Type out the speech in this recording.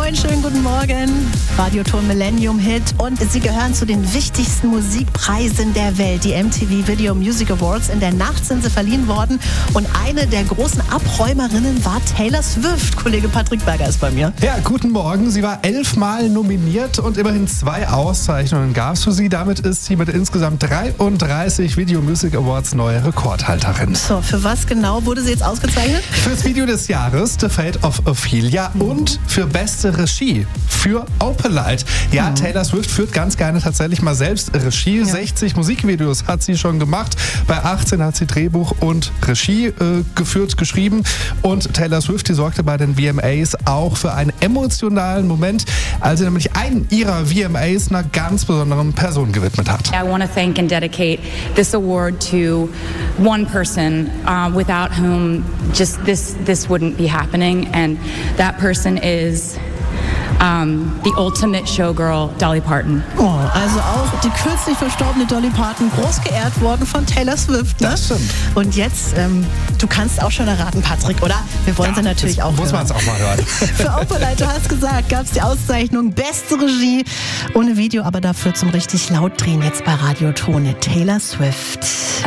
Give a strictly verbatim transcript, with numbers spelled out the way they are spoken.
Moin, schönen guten Morgen. Radioton Millennium Hit und sie gehören zu den wichtigsten Musikpreisen der Welt. Die M T V Video Music Awards. In der Nacht sind sie verliehen worden und eine der großen Abräumerinnen war Taylor Swift. Kollege Patrick Berger ist bei mir. Ja, guten Morgen. Sie war elfmal nominiert und immerhin zwei Auszeichnungen gab es für sie. Damit ist sie mit insgesamt dreiunddreißig Video Music Awards neue Rekordhalterin. So, für was genau wurde sie jetzt ausgezeichnet? Fürs Video des Jahres, The Fate of Ophelia, mhm. und für beste Regie für Opalite. Ja, mhm. Taylor Swift führt ganz gerne tatsächlich mal selbst Regie. Ja. sechzig Musikvideos hat sie schon gemacht. Bei achtzehn hat sie Drehbuch und Regie äh, geführt, geschrieben. Und Taylor Swift, die sorgte bei den V M As auch für einen emotionalen Moment, als sie nämlich einen ihrer V M As einer ganz besonderen Person gewidmet hat. I want to thank and dedicate this award to one person uh, without whom just this this wouldn't be happening, and that person is Um, the ultimate showgirl, Dolly Parton. Oh, also auch die kürzlich verstorbene Dolly Parton, groß geehrt worden von Taylor Swift. Ne? Das stimmt. Und jetzt, ähm, du kannst auch schon erraten, Patrick, oder? Wir wollen ja, sie natürlich auch muss man es auch mal hören. Für Opalite, du hast gesagt, gab es die Auszeichnung Beste Regie ohne Video, aber dafür zum richtig laut drehen jetzt bei Radiotone. Taylor Swift.